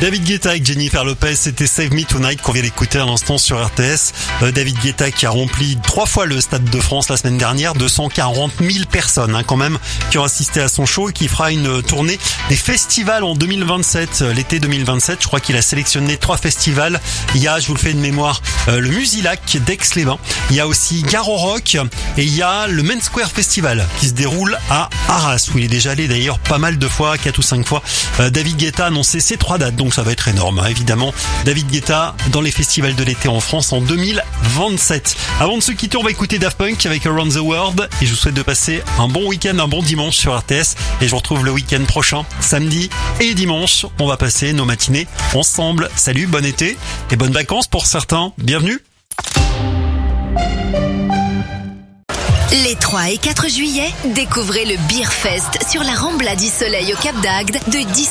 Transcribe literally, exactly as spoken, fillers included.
David Guetta avec Jennifer Lopez, c'était Save Me Tonight qu'on vient d'écouter à l'instant sur R T S. Euh, David Guetta qui a rempli trois fois le Stade de France la semaine dernière, deux cent quarante mille personnes hein, quand même qui ont assisté à son show et qui fera une tournée des festivals en deux mille vingt-sept, l'été deux mille vingt-sept. Je crois qu'il a sélectionné trois festivals. Il y a, je vous le fais de mémoire, euh, le Musilac d'Aix-les-Bains. Il y a aussi Garo Rock et il y a le Main Square Festival qui se déroule à Arras où il est déjà allé d'ailleurs pas mal de fois, quatre ou cinq fois. Euh, David Guetta a annoncé ces trois dates, donc ça va être énorme hein, évidemment. David Guetta dans les festivals de l'été en France en deux mille vingt-sept. Avant de se quitter, on va écouter Daft Punk avec Around the World et je vous souhaite de passer un bon week-end, un bon dimanche sur R T S et je vous retrouve le week-end prochain, samedi et dimanche. On va passer nos matinées ensemble. Salut, bon été et bonnes vacances pour certains. Bienvenue. Les trois et quatre juillet, découvrez le Beer Fest sur la Rambla du Soleil au Cap d'Agde de dix-sept